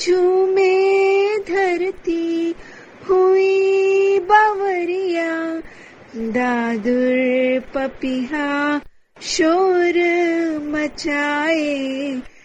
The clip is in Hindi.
झूमे धरती हुई बावरिया, दादुर पपिहा शोर मचाए,